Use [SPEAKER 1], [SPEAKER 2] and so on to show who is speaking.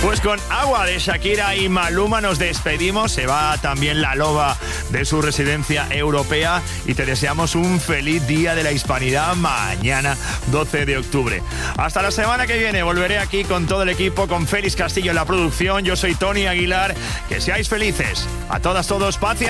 [SPEAKER 1] Pues con Agua de Shakira y Maluma nos despedimos. Se va también la loba de su residencia europea y te deseamos un feliz Día de la Hispanidad mañana, 12 de octubre. Hasta la semana que viene volveré aquí con todo el equipo, con Félix Castillo en la producción. Yo soy Tony Aguilar. Que seáis felices. A todas, todos, paz y